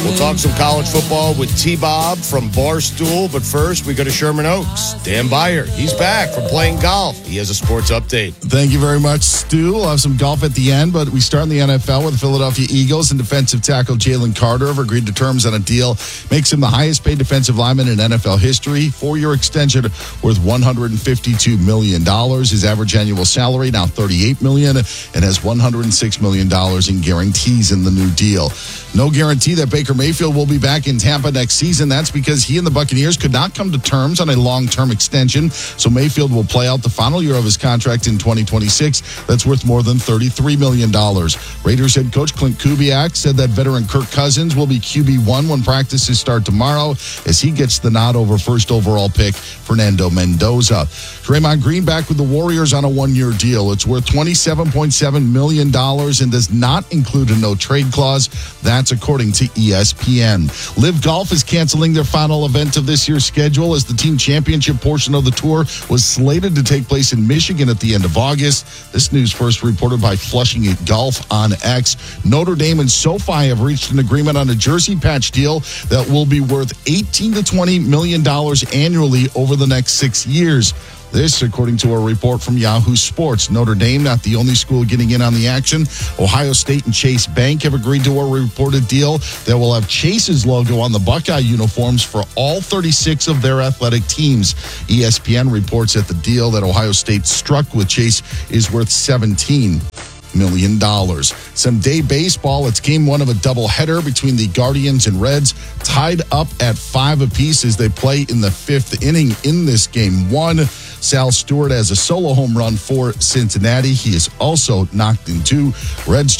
We'll talk some college football with T-Bob from Barstool. But first, we go to Sherman Oaks. Dan Beyer, he's back from playing golf. He has a sports update. Thank you very much, Stu. We'll have some golf at the end, but we start in the NFL with the Philadelphia Eagles and defensive tackle Jalen Carter have agreed to terms on a deal. Makes him the highest paid defensive lineman in NFL history. 4-year extension worth $152 million. His average annual salary now $38 million and has $106 million in guarantees in the new deal. No guarantee that Baker Mayfield will be back in Tampa next season. That's because he and the Buccaneers could not come to terms on a long-term extension. So Mayfield will play out the final year of his contract in 2026. That's worth more than $33 million. Raiders head coach Clint Kubiak said that veteran Kirk Cousins will be QB1 when practices start tomorrow as he gets the nod over first overall pick Fernando Mendoza. Draymond Green back with the Warriors on a 1-year deal. It's worth $27.7 million and does not include a no-trade clause. That's according to ESPN. Live Golf is canceling their final event of this year's schedule as the team championship portion of the tour was slated to take place in Michigan at the end of August. This news first reported by Flushing It Golf on X. Notre Dame and SoFi have reached an agreement on a jersey patch deal that will be worth $18 to $20 million annually over the next 6 years. This, according to a report from Yahoo Sports. Notre Dame, not the only school getting in on the action. Ohio State and Chase Bank have agreed to a reported deal that will have Chase's logo on the Buckeye uniforms for all 36 of their athletic teams. ESPN reports that the deal that Ohio State struck with Chase is worth $17 million. Some day baseball. It's game 1 of a doubleheader between the Guardians and Reds, tied up at 5 apiece as they play in the 5th inning in this game 1. Sal Stewart has a solo home run for Cincinnati. He is also knocked in 2. The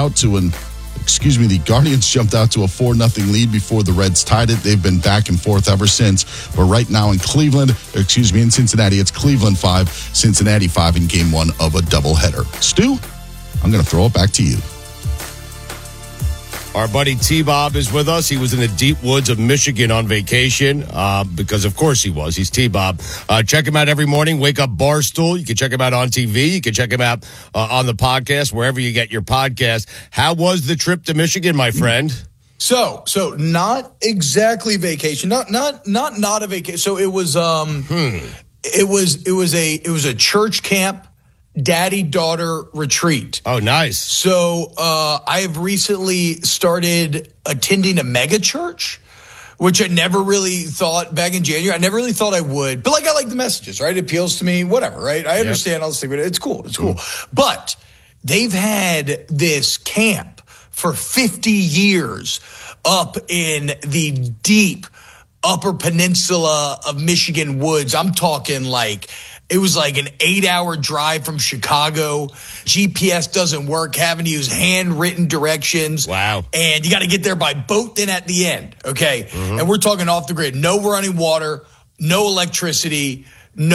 Guardians jumped out to a 4-0 lead before the Reds tied it. They've been back and forth ever since. But right now in Cincinnati, it's Cleveland 5, Cincinnati 5 in game 1 of a doubleheader. Stu, I'm going to throw it back to you. Our buddy T-Bob is with us. He was in the deep woods of Michigan on vacation because, of course, he was. He's T-Bob. Check him out every morning. Wake Up Barstool. You can check him out on TV. You can check him out on the podcast, wherever you get your podcast. How was the trip to Michigan, my friend? So not exactly vacation. Not a vacation. So it was it was a church camp. Daddy-daughter retreat. Oh, nice. So I have recently started attending a mega church, which I never really thought back in January. I never really thought I would. But, I like the messages, right? It appeals to me, whatever, right? I understand all this thing, but it's cool. It's cool. But they've had this camp for 50 years up in the deep Upper Peninsula of Michigan woods. I'm talking it was like an 8-hour drive from Chicago. GPS doesn't work, having to use handwritten directions. Wow. And you got to get there by boat then at the end, okay? Mm-hmm. And we're talking off the grid. No running water, no electricity,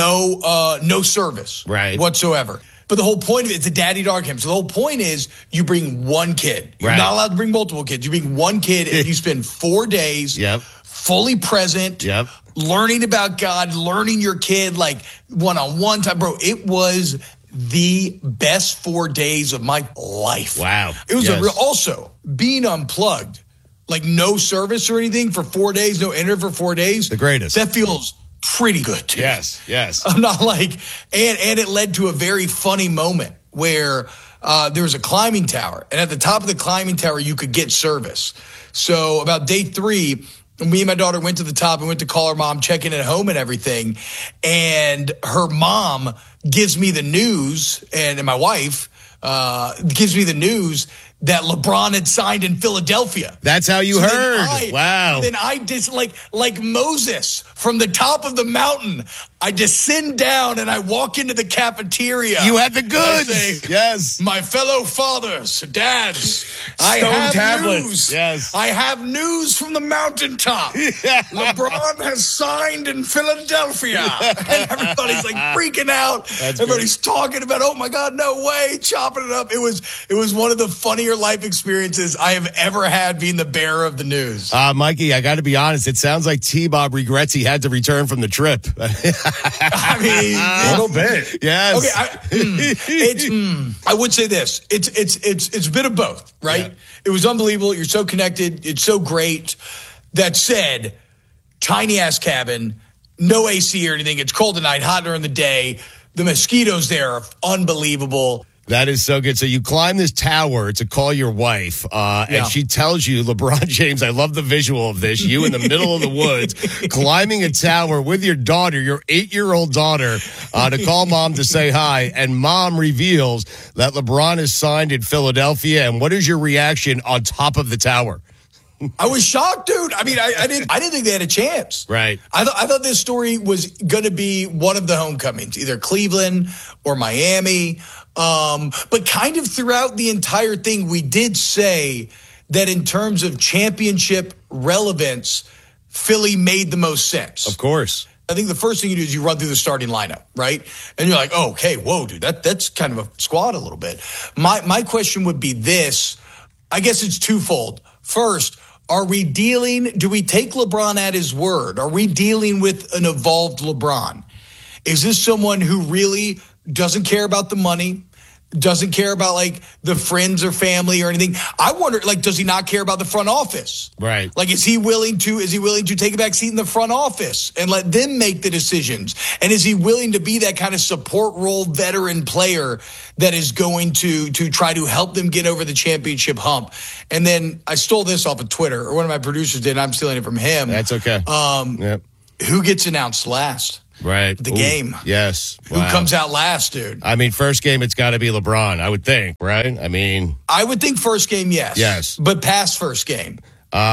no service whatsoever. But the whole point of it, it's a daddy-daughter camp. So the whole point is you bring one kid. You're not allowed to bring multiple kids. You bring one kid and you spend 4 days fully present, learning about God, learning your kid, one-on-one time. Bro, it was the best 4 days of my life. Wow. It was also being unplugged, no service or anything for 4 days, no internet for 4 days. The greatest. That feels pretty good, too. Yes. I'm not and it led to a very funny moment where there was a climbing tower. And at the top of the climbing tower, you could get service. So about day 3, me and my daughter went to the top and went to call her mom, checking at home and everything. And her mom gives me the news, and my wife gives me the news that LeBron had signed in Philadelphia. That's how you heard. Wow. Then I just, like Moses from the top of the mountain, I descend down and I walk into the cafeteria. You had the goods. I say, yes. My fellow fathers, dads, I have news. Yes. I have news from the mountaintop. LeBron has signed in Philadelphia. And everybody's freaking out. That's Everybody's talking about, oh my God, no way, chopping it up. It was one of the funnier funnier life experiences I have ever had being the bearer of the news. Mikey, I got to be honest. It sounds like T-Bob regrets he had to return from the trip. I mean, A little bit. Yes. Okay, I would say this. It's a bit of both, right? Yeah. It was unbelievable. You're so connected. It's so great. That said, tiny ass cabin, no AC or anything. It's cold at night, hot during the day. The mosquitoes there are unbelievable. That is so good. So you climb this tower to call your wife, and she tells you, LeBron James, I love the visual of this, you in the middle of the woods, climbing a tower with your daughter, your 8-year-old daughter, to call mom to say hi, and mom reveals that LeBron is signed in Philadelphia. And what is your reaction on top of the tower? I was shocked, dude. I mean, I didn't think they had a chance. Right. I thought this story was going to be one of the homecomings, either Cleveland or Miami. But kind of throughout the entire thing, we did say that in terms of championship relevance, Philly made the most sense. Of course. I think the first thing you do is you run through the starting lineup, right? And you're like, oh, okay, whoa, dude, that's kind of a squad a little bit. My question would be this. I guess it's twofold. First, do we take LeBron at his word? Are we dealing with an evolved LeBron? Is this someone who really doesn't care about the money, doesn't care about like the friends or family or anything? I wonder, like, does he not care about the front office? Right. Like, is he willing to take a back seat in the front office and let them make the decisions? And is he willing to be that kind of support role veteran player that is going to try to help them get over the championship hump? And then I stole this off of Twitter, or one of my producers did, and I'm stealing it from him. That's okay. Yep. Who gets announced last? Right. The game. Yes. Who comes out last, dude? I mean, first game, it's got to be LeBron, I would think, right? I mean. I would think first game, yes. Yes. But past first game.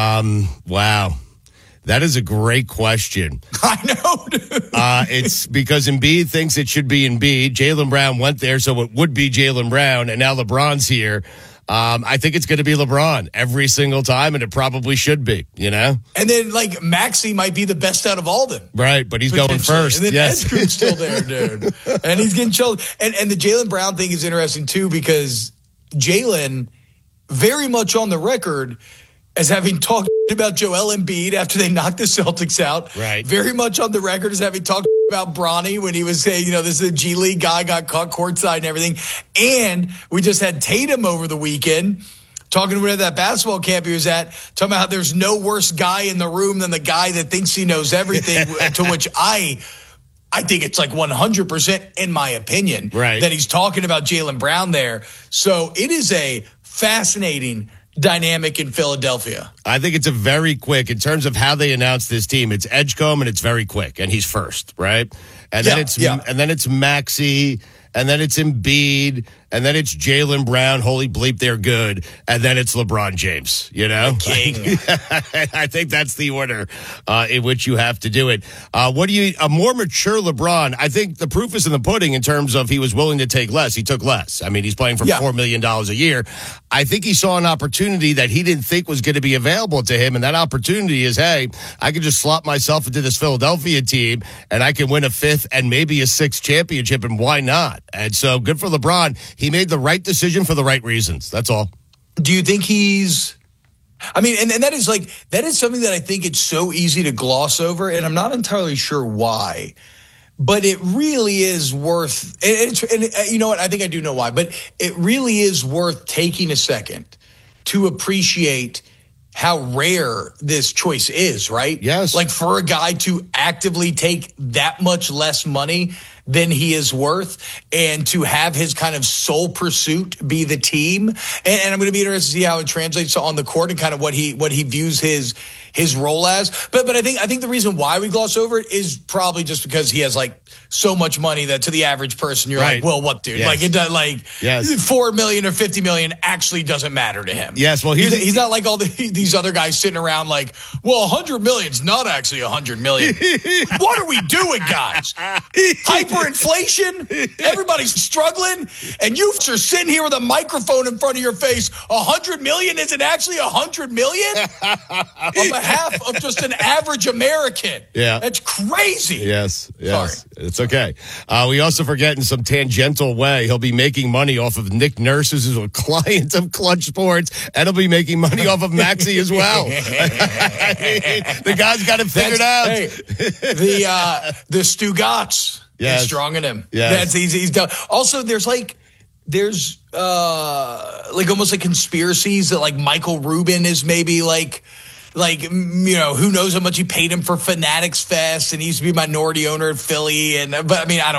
Wow. That is a great question. I know, dude. It's because Embiid thinks it should be Embiid. Jaylen Brown went there, so it would be Jaylen Brown, and now LeBron's here. I think it's going to be LeBron every single time, and it probably should be, you know? And then, like, Maxey might be the best out of all of them. Right, but he's going first. And then yes. Edgar's still there, dude. And he's getting chilled. And the Jaylen Brown thing is interesting, too, because Jaylen, very much on the record, as having talked about Joel Embiid after they knocked the Celtics out. Right. Very much on the record as having talked about Bronny when he was saying, you know, this is a G League guy, got caught courtside and everything. And we just had Tatum over the weekend talking about that basketball camp he was at, talking about how there's no worse guy in the room than the guy that thinks he knows everything, to which I think it's like 100% in my opinion that he's talking about Jaylen Brown there. So it is a fascinating dynamic in Philadelphia. I think it's a very quick, in terms of how they announce this team, it's Edgecombe and it's very quick, and he's first, right? And then it's Maxey, and then it's Embiid, and then it's Jaylen Brown. Holy bleep, they're good. And then it's LeBron James, you know? King. I think that's the order in which you have to do it. A more mature LeBron, I think the proof is in the pudding in terms of he was willing to take less. He took less. I mean, he's playing for $4 million a year. I think he saw an opportunity that he didn't think was going to be available to him. And that opportunity is, hey, I can just slot myself into this Philadelphia team and I can win a 5th and maybe a 6th championship. And why not? And so good for LeBron. He made the right decision for the right reasons. That's all. Do you think I mean, and that is something that I think it's so easy to gloss over, and I'm not entirely sure why, but it really is worth, and you know what, I think I do know why, but it really is worth taking a second to appreciate how rare this choice is, right? Yes. Like for a guy to actively take that much less money than he is worth, and to have his kind of sole pursuit be the team. And I'm going to be interested to see how it translates on the court and kind of what he views his role as. But I think the reason why we gloss over it is probably just because he has like so much money that to the average person you're like, well, what, dude? Yes. Like it does, like $4 million or $50 million actually doesn't matter to him. Yes, well, he's not like all these other guys sitting around like, well, $100 million's not actually $100 million. What are we doing, guys? Hyper hyperinflation. Everybody's struggling. And you are sitting here with a microphone in front of your face. 100 million isn't actually 100 million on behalf of just an average American. Yeah. That's crazy. Yes. Sorry. It's okay. We also forget in some tangential way, he'll be making money off of Nick Nurse, who's a client of Clutch Sports, and he'll be making money off of Maxie as well. I mean, the guy's got it figured out. Hey, the Stugatz is strong in him. Yes. He's done. Also, there's almost like conspiracies that like Michael Rubin is maybe like, who knows how much he paid him for Fanatics Fest, and he used to be a minority owner at Philly. But I mean, I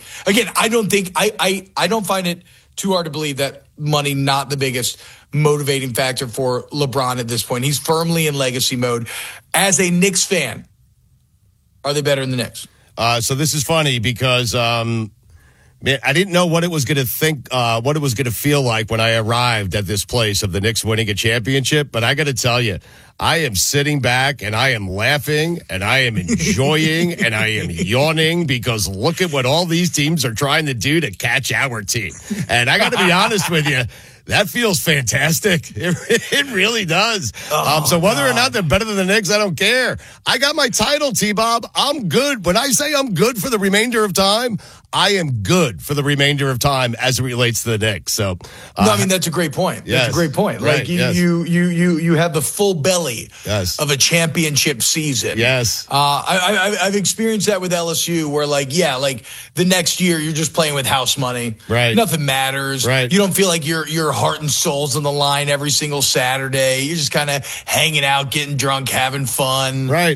don't find it too hard to believe that money not the biggest motivating factor for LeBron at this point. He's firmly in legacy mode. As a Knicks fan, are they better than the Knicks? So this is funny because man, I didn't know what it was going to feel like when I arrived at this place of the Knicks winning a championship. But I got to tell you, I am sitting back and I am laughing and I am enjoying and I am yawning because look at what all these teams are trying to do to catch our team. And I got to be honest with you. That feels fantastic. It really does. So whether or not they're better than the Knicks, I don't care. I got my title, T-Bob. I'm good. When I say I'm good for the remainder of time, I am good for the remainder of time as it relates to the Knicks. So, no, I mean, that's a great point. Yes, that's a great point. Right, like you have the full belly yes. of a championship season. Yes. I've experienced that with LSU where like the next year you're just playing with house money. Right. Nothing matters. Right. You don't feel like your heart and soul's on the line every single Saturday. You're just kind of hanging out, getting drunk, having fun. Right.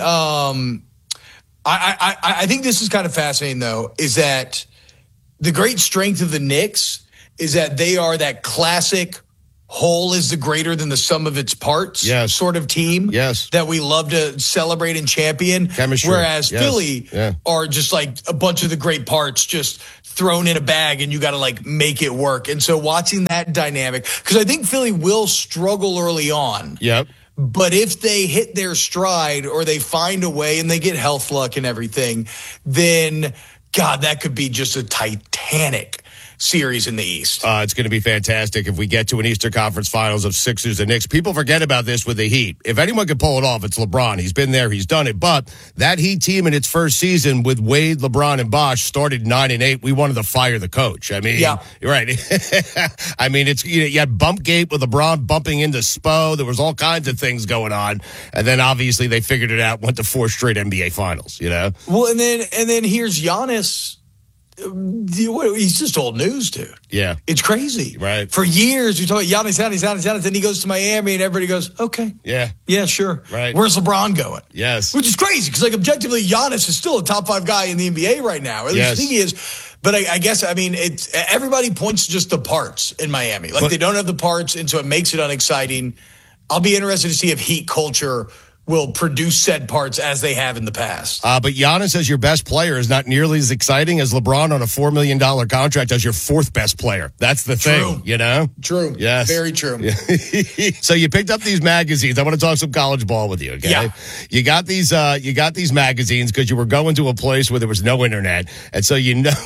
I think this is kind of fascinating, though, is that the great strength of the Knicks is that they are that classic whole is the greater than the sum of its parts sort of team that we love to celebrate and champion. Chemistry. Whereas Philly are just like a bunch of the great parts just thrown in a bag and you got to like make it work. And so watching that dynamic, because I think Philly will struggle early on. Yep. But if they hit their stride or they find a way and they get health luck and everything, then, God, that could be just a titanic series in the East. It's going to be fantastic if we get to an Eastern Conference Finals of Sixers and Knicks. People forget about this with the Heat. If anyone can pull it off, it's LeBron. He's been there. He's done it. But that Heat team in its first season with Wade, LeBron, and Bosh started 9-8. We wanted to fire the coach. I mean, you're right. I mean, you had Bumpgate with LeBron bumping into Spo. There was all kinds of things going on. And then obviously they figured it out, went to 4 straight NBA Finals, you know? Well, and then here's Giannis. He's just old news, dude. Yeah. It's crazy. Right. For years, you talk Giannis, then he goes to Miami and everybody goes, okay. Yeah. Yeah, sure. Right. Where's LeBron going? Yes. Which is crazy because, like, objectively, Giannis is still a top 5 guy in the NBA right now. At least I think he is. But I guess, I mean, it's everybody points to just the parts in Miami. Like, they don't have the parts, and so it makes it unexciting. I'll be interested to see if Heat culture will produce said parts as they have in the past. But Giannis as your best player is not nearly as exciting as LeBron on a $4 million contract as your 4th best player. That's the thing, you know? True. Yes. Very true. So you picked up these magazines. I want to talk some college ball with you, okay? Yeah. You got these magazines because you were going to a place where there was no internet. And so you knew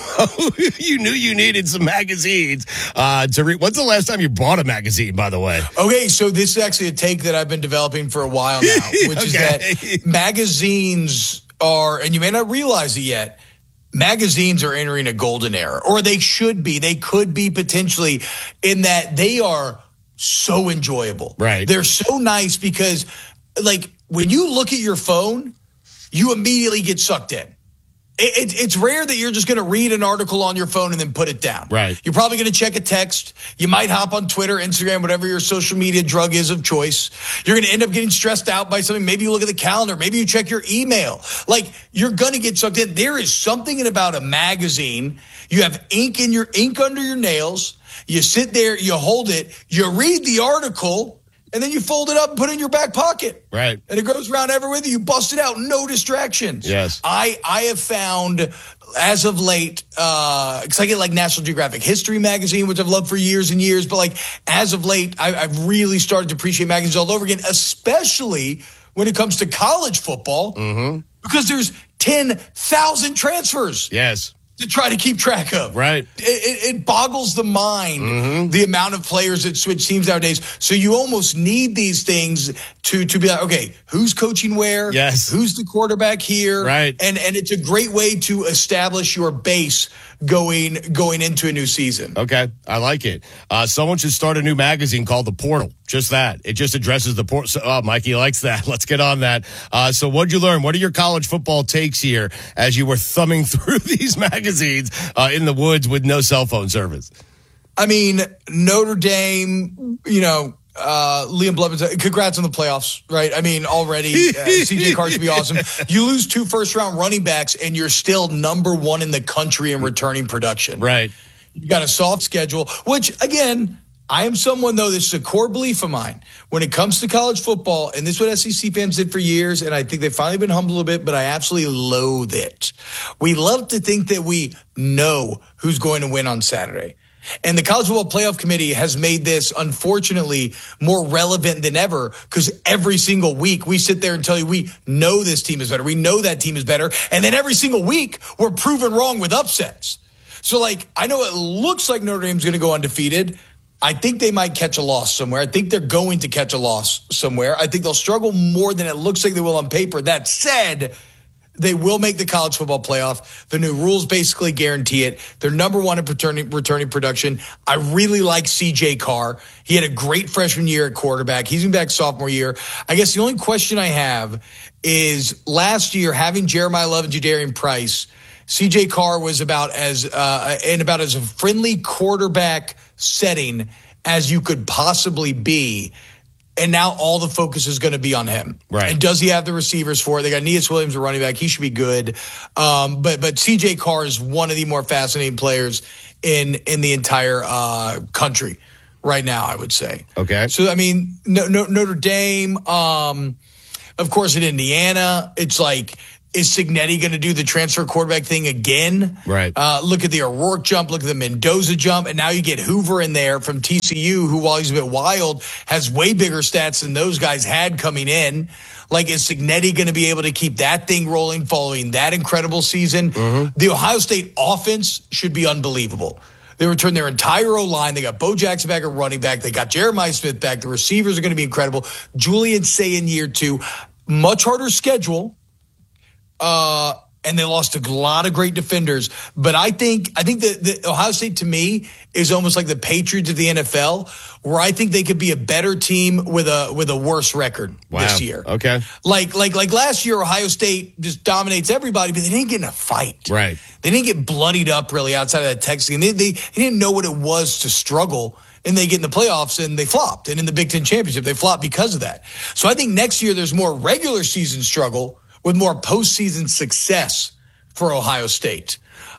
you needed some magazines to read. When's the last time you bought a magazine, by the way? Okay, so this is actually a take that I've been developing for a while now. Which is that magazines are, and you may not realize it yet, magazines are entering a golden era, or they should be. They could be potentially, in that they are so enjoyable. Right. They're so nice because, like, when you look at your phone, you immediately get sucked in. It's rare that you're just going to read an article on your phone and then put it down. Right. You're probably going to check a text. You might hop on Twitter, Instagram, whatever your social media drug is of choice. You're going to end up getting stressed out by something. Maybe you look at the calendar. Maybe you check your email. Like, you're going to get sucked in. There is something about a magazine. You have ink under your nails. You sit there, you hold it, you read the article, and then you fold it up and put it in your back pocket. Right. And it goes around everywhere with you. You bust it out. No distractions. Yes. I have found, as of late, because I get like National Geographic History magazine, which I've loved for years and years. But like as of late, I've really started to appreciate magazines all over again, especially when it comes to college football, because there's 10,000 transfers. Yes. to try to keep track of. Right. It boggles the mind, the amount of players that switch teams nowadays. So you almost need these things to be like, okay, who's coaching where? Yes. Who's the quarterback here? Right. And it's a great way to establish your base going into a new season. Okay, I like it. Someone should start a new magazine called The Portal. Just that. It just addresses the portal. Oh, Mikey likes that. Let's get on that. So what'd you learn? What are your college football takes here as you were thumbing through these magazines in the woods with no cell phone service? I mean, Notre Dame, Liam Blevins, congrats on the playoffs, right? I mean, already, CJ Carr should be awesome. You lose 2 first-round running backs, and you're still number 1 in the country in returning production. Right. You got a soft schedule, which, again, I am someone, though, this is a core belief of mine. When it comes to college football, and this is what SEC fans did for years, and I think they've finally been humbled a little bit, but I absolutely loathe it. We love to think that we know who's going to win on Saturday. And the College Football Playoff Committee has made this, unfortunately, more relevant than ever because every single week we sit there and tell you we know this team is better. We know that team is better. And then every single week we're proven wrong with upsets. So, I know it looks like Notre Dame's going to go undefeated. I think they might catch a loss somewhere. I think they're going to catch a loss somewhere. I think they'll struggle more than it looks like they will on paper. That said, they will make the college football playoff. The new rules basically guarantee it. They're number 1 in returning production. I really like CJ Carr. He had a great freshman year at quarterback. He's been back sophomore year. I guess the only question I have is last year having Jeremiah Love and Jadarian Price, CJ Carr was about as a friendly quarterback setting as you could possibly be. And now all the focus is going to be on him. Right. And does he have the receivers for it? They got Neas Williams, a running back. He should be good. But CJ Carr is one of the more fascinating players in the entire country right now, I would say. Okay. So, I mean, Notre Dame, of course, in Indiana, it's like, is Cignetti going to do the transfer quarterback thing again? Right. Look at the O'Rourke jump. Look at the Mendoza jump. And now you get Hoover in there from TCU, who, while he's a bit wild, has way bigger stats than those guys had coming in. Is Cignetti going to be able to keep that thing rolling following that incredible season? The Ohio State offense should be unbelievable. They returned their entire O-line. They got Bo Jackson back at running back. They got Jeremiah Smith back. The receivers are going to be incredible. Julian Say in year 2. Much harder schedule. And they lost a lot of great defenders. But I think that Ohio State, to me, is almost like the Patriots of the NFL, where I think they could be a better team with a worse record this year. Okay. Like last year, Ohio State just dominates everybody, but they didn't get in a fight. Right. They didn't get bloodied up really outside of that Texas game. They didn't know what it was to struggle. And they get in the playoffs and they flopped. And in the Big Ten Championship, they flopped because of that. So I think next year there's more regular season struggle with more postseason success for Ohio State.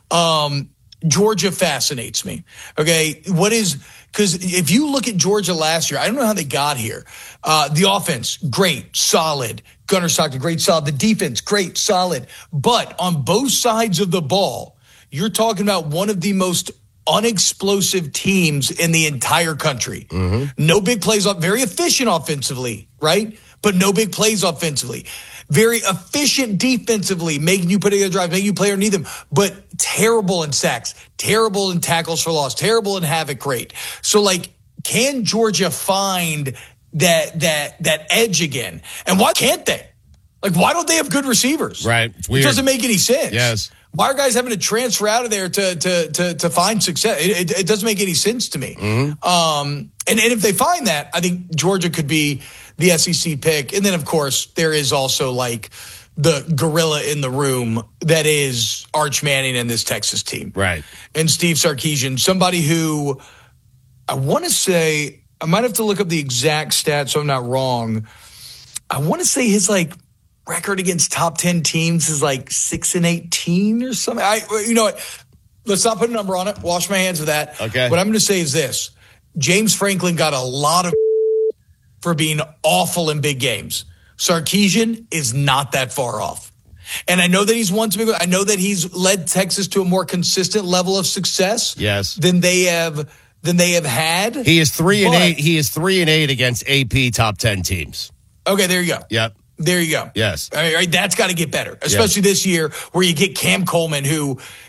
Georgia fascinates me. Okay, because if you look at Georgia last year, I don't know how they got here. The offense, great, solid. Gunnar Stockton, great, solid. The defense, great, solid. But on both sides of the ball, you're talking about one of the most unexplosive teams in the entire country. No big plays, very efficient offensively, right? But no big plays offensively. Very efficient defensively, making you put together drives, making you play underneath them, but terrible in sacks, terrible in tackles for loss, terrible in havoc rate. So, can Georgia find that edge again? And why can't they? Why don't they have good receivers? Right. It's weird. It doesn't make any sense. Yes. Why are guys having to transfer out of there to find success? It doesn't make any sense to me. And if they find that, I think Georgia could be the SEC pick. And then, of course, there is also the gorilla in the room that is Arch Manning and this Texas team. Right. And Steve Sarkisian, somebody who I want to say, I might have to look up the exact stats so I'm not wrong. I want to say his record against top 10 teams is 6-18 or something. You know what? Let's not put a number on it. Wash my hands of that. Okay. What I'm going to say is this. James Franklin got a lot of for being awful in big games. Sarkisian is not that far off. And I know that he's won some big, I know that he's led Texas to a more consistent level of success. Yes. Than they have had. He is 3-8. He is 3-8 against AP top 10 teams. Okay, there you go. Yep. There you go. Yes. All right, that's got to get better, especially this year where you get Cam Coleman, who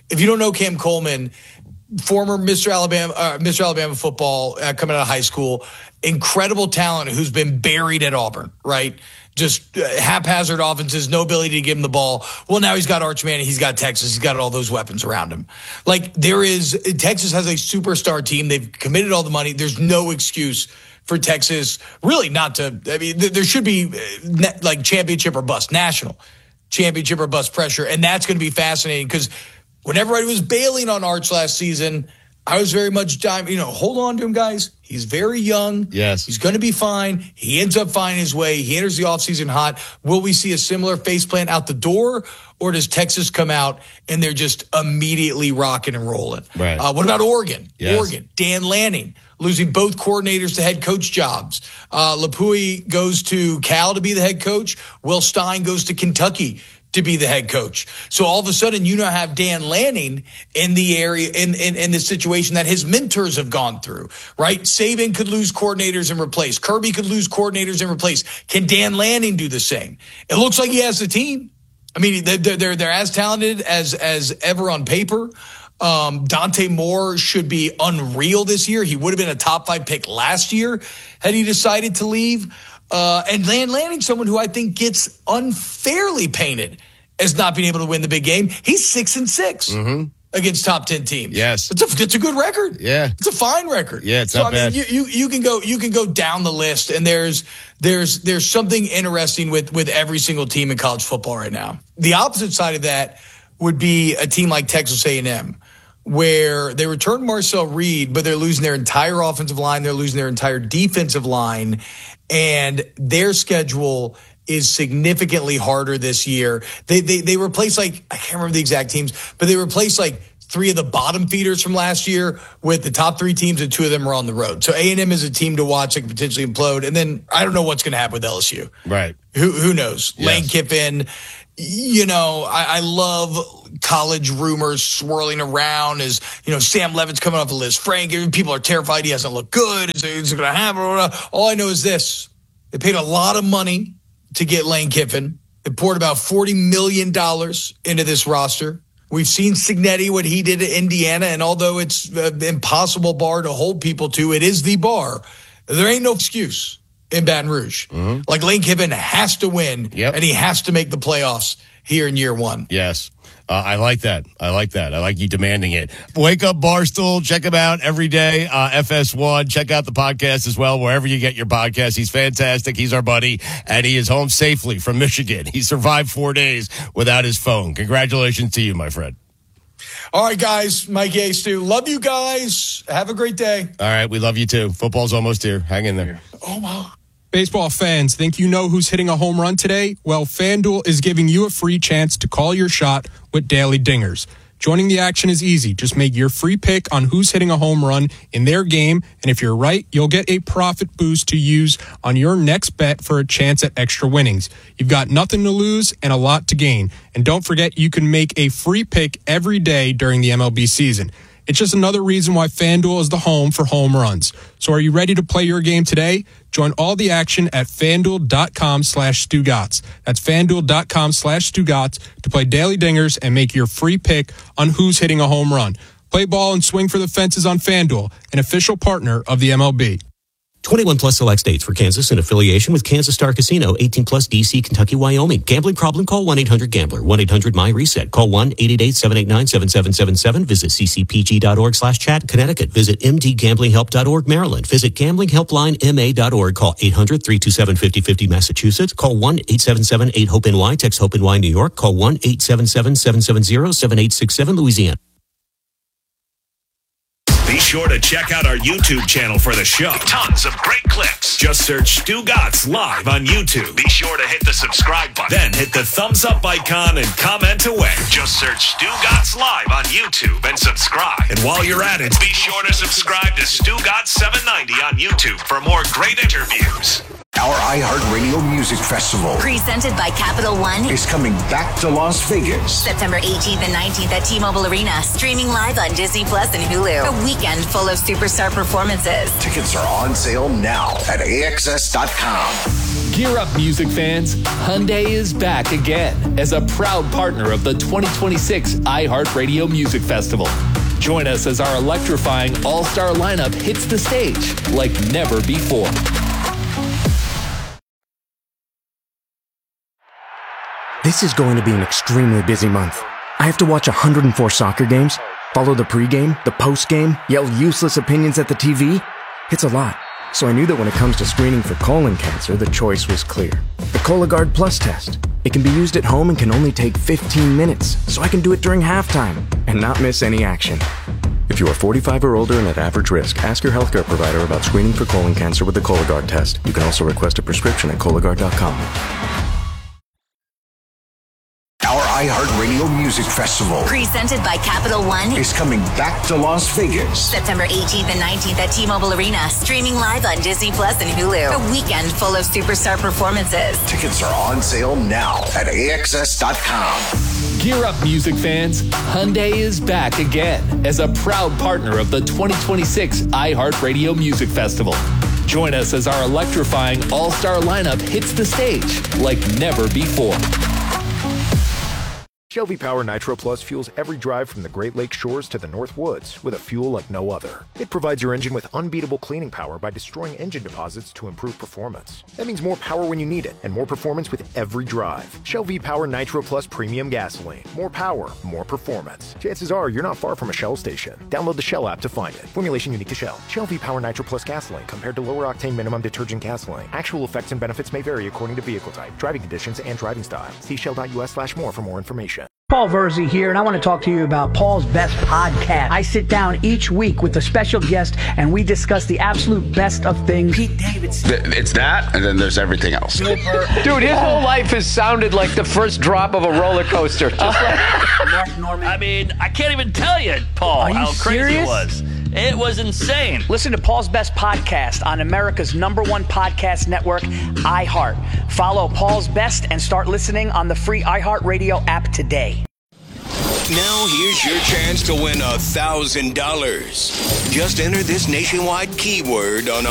If you don't know Cam Coleman, former Mr. Alabama football coming out of high school, incredible talent who's been buried at Auburn, right? Just haphazard offenses, no ability to give him the ball. Well, now he's got Arch Manning, he's got Texas, he's got all those weapons around him. Like Texas has a superstar team. They've committed all the money. There's no excuse for Texas really not to. I mean, there should be like championship or bust, national championship or bust pressure. And that's going to be fascinating because when everybody was bailing on Arch last season, I was very much, hold on to him, guys. He's very young. Yes. He's going to be fine. He ends up finding his way. He enters the offseason hot. Will we see a similar faceplant out the door, or does Texas come out and they're just immediately rocking and rolling? Right. What about Oregon? Yes. Oregon, Dan Lanning, losing both coordinators to head coach jobs. Lapui goes to Cal to be the head coach. Will Stein goes to Kentucky to be the head coach. So all of a sudden, you now have Dan Lanning in the area, in the situation that his mentors have gone through, right? Saban could lose coordinators and replace. Kirby could lose coordinators and replace. Can Dan Lanning do the same? It looks like he has the team. I mean, they're as talented as ever on paper. Dante Moore should be unreal this year. He would have been a top 5 pick last year had he decided to leave. And Dan Lanning, someone who I think gets unfairly painted as not being able to win the big game. He's 6-6 against top 10 teams. Yes, it's a good record. Yeah, it's a fine record. Yeah, it's not bad. You can go down the list, and there's something interesting with every single team in college football right now. The opposite side of that would be a team like Texas A&M, where they returned Marcel Reed, but they're losing their entire offensive line. They're losing their entire defensive line, and their schedule is significantly harder this year. They replaced, I can't remember the exact teams, but they replaced 3 of the bottom feeders from last year with the top 3 teams, and 2 of them are on the road. So A&M is a team to watch that could potentially implode. And then I don't know what's going to happen with LSU. Right. Who knows? Yes. Lane Kiffin. I love college rumors swirling around as, Sam Levin's coming off the list. Frank, people are terrified he hasn't looked good. It's going to happen. All I know is this. They paid a lot of money to get Lane Kiffin. They poured about $40 million into this roster. We've seen Cignetti, what he did at Indiana, and although it's an impossible bar to hold people to, it is the bar. There ain't no excuse in Baton Rouge. Lane Kiffin has to win, and he has to make the playoffs here in year 1. Yes. I like that. I like you demanding it. Wake Up Barstool. Check him out every day. FS1. Check out the podcast as well, wherever you get your podcast. He's fantastic. He's our buddy, and he is home safely from Michigan. He survived 4 days without his phone. Congratulations to you, my friend. All right, guys. Mike A. Stu. Love you guys. Have a great day. All right. We love you too. Football's almost here. Hang in there. Oh, wow. Baseball fans, think you know who's hitting a home run today? Well, FanDuel is giving you a free chance to call your shot with Daily Dingers. Joining the action is easy. Just make your free pick on who's hitting a home run in their game, and if you're right, you'll get a profit boost to use on your next bet for a chance at extra winnings. You've got nothing to lose and a lot to gain. And don't forget, you can make a free pick every day during the MLB season. It's just another reason why FanDuel is the home for home runs. So are you ready to play your game today? Join all the action at FanDuel.com/Stugotz. That's FanDuel.com/Stugotz to play Daily Dingers and make your free pick on who's hitting a home run. Play ball and swing for the fences on FanDuel, an official partner of the MLB. 21 plus select states for Kansas in affiliation with Kansas Star Casino, 18 plus DC, Kentucky, Wyoming. Gambling problem? Call 1-800-GAMBLER, 1-800-MY-RESET. Call 1-888-789-7777. Visit ccpg.org/chat. Connecticut. Visit mdgamblinghelp.org. Maryland. Visit gamblinghelplinema.org. Call 800-327-5050. Massachusetts. Call 1-877-8-HOPE-NY. Text HOPE-NY New York. Call 1-877-770-7867 Louisiana. Be sure to check out our YouTube channel for the show. Tons of great clips. Just search Stugotz Live on YouTube. Be sure to hit the subscribe button. Then hit the thumbs up icon and comment away. Just search Stugotz Live on YouTube and subscribe. And while you're at it, be sure to subscribe to Stugotz 790 on YouTube for more great interviews. Our iHeartRadio Music Festival, presented by Capital One, is coming back to Las Vegas. September 18th and 19th at T-Mobile Arena. Streaming live on Disney Plus and Hulu. A weekend full of superstar performances. Tickets are on sale now at AXS.com. Gear up, music fans. Hyundai is back again as a proud partner of the 2026 iHeartRadio Music Festival. Join us as our electrifying all-star lineup hits the stage like never before. This is going to be an extremely busy month. I have to watch 104 soccer games, follow the pregame, the postgame, yell useless opinions at the TV. It's a lot. So I knew that when it comes to screening for colon cancer, the choice was clear. The Cologuard Plus test. It can be used at home and can only take 15 minutes, so I can do it during halftime and not miss any action. If you are 45 or older and at average risk, ask your healthcare provider about screening for colon cancer with the Cologuard test. You can also request a prescription at Cologuard.com. Our iHeartRadio Music Festival, Presented by Capital One, is coming back to Las Vegas. September 18th and 19th at T-Mobile Arena. Streaming live on Disney Plus and Hulu. A weekend full of superstar performances. Tickets are on sale now at AXS.com. Gear up, music fans. Hyundai is back again as a proud partner of the 2026 iHeartRadio Music Festival. Join us as our electrifying all-star lineup hits the stage like never before. Shell V-Power Nitro Plus fuels every drive from the Great Lakes shores to the North Woods with a fuel like no other. It provides your engine with unbeatable cleaning power by destroying engine deposits to improve performance. That means more power when you need it and more performance with every drive. Shell V-Power Nitro Plus Premium Gasoline. More power, more performance. Chances are you're not far from a Shell station. Download the Shell app to find it. Formulation unique to Shell. Shell V-Power Nitro Plus Gasoline compared to lower octane minimum detergent gasoline. Actual effects and benefits may vary according to vehicle type, driving conditions, and driving style. See shell.us/more for more information. Paul Verzi here, and I want to talk to you about Paul's Best Podcast. I sit down each week with a special guest, and we discuss the absolute best of things. Pete Davidson. It's that, and then there's everything else. Dude, his whole life has sounded like the first drop of a roller coaster. Just like Mark Norman. I mean, I can't even tell you, Paul, how crazy it was. It was insane. Listen to Paul's Best Podcast on America's #1 podcast network, iHeart. Follow Paul's Best and start listening on the free iHeartRadio app today. Now here's your chance to win $1,000. Just enter this nationwide keyword on